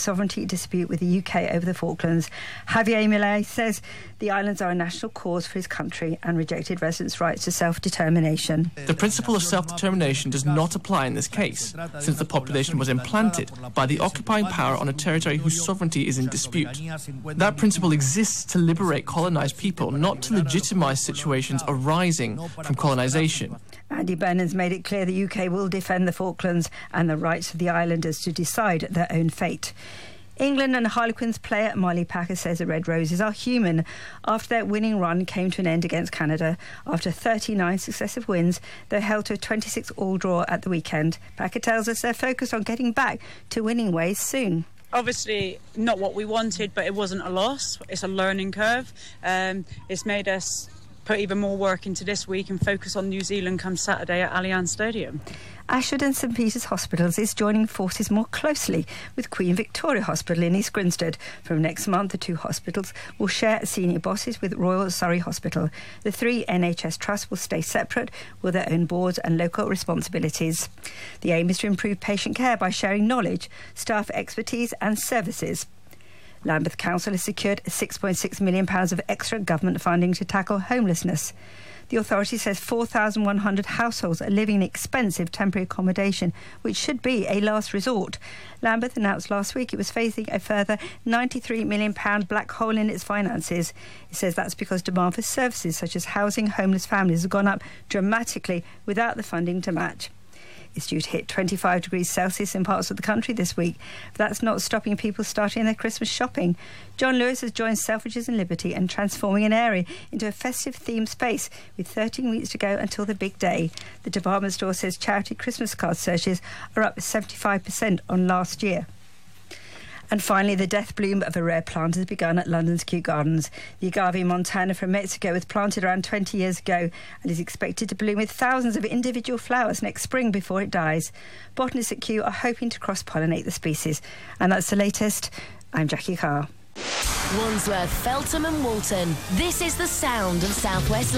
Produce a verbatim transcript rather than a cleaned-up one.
sovereignty dispute with the U K over the Falklands. Javier Milei says the islands are a national cause for his country and rejected residents' rights to self-determination. The principle of self-determination does not apply in this case, since the population was implanted by the occupying power on a territory whose sovereignty is in dispute. That principle exists to liberate colonised people, not to legitimise situations arising from colonisation. Andy Burnham's made it clear the U K will defend the Falklands and the rights of the islanders to decide their own fate. England and Harlequins player Molly Packer says the Red Roses are human after their winning run came to an end against Canada. After thirty-nine successive wins, they held to a twenty-six all draw at the weekend. Packer tells us they're focused on getting back to winning ways soon. Obviously not what we wanted, but it wasn't a loss. It's a learning curve. Um, it's made us put even more work into this week and focus on New Zealand come Saturday at Allianz Stadium. Ashford and St Peter's Hospitals is joining forces more closely with Queen Victoria Hospital in East Grinstead. From next month, the two hospitals will share senior bosses with Royal Surrey Hospital. The three N H S trusts will stay separate with their own boards and local responsibilities. The aim is to improve patient care by sharing knowledge, staff expertise and services. Lambeth Council has secured six point six million pounds of extra government funding to tackle homelessness. The authority says four thousand one hundred households are living in expensive temporary accommodation, which should be a last resort. Lambeth announced last week it was facing a further ninety-three million pounds black hole in its finances. It says that's because demand for services such as housing homeless families has gone up dramatically without the funding to match. It's due to hit twenty-five degrees Celsius in parts of the country this week, but that's not stopping people starting their Christmas shopping. John Lewis has joined Selfridges and Liberty and transforming an area into a festive themed space with thirteen weeks to go until the big day. The department store says charity Christmas card searches are up seventy-five percent on last year. And finally, the death bloom of a rare plant has begun at London's Kew Gardens. The agave montana from Mexico was planted around twenty years ago and is expected to bloom with thousands of individual flowers next spring before it dies. Botanists at Kew are hoping to cross-pollinate the species. And that's the latest. I'm Jackie Carr. Wandsworth, Feltham and Walton. This is the sound of South West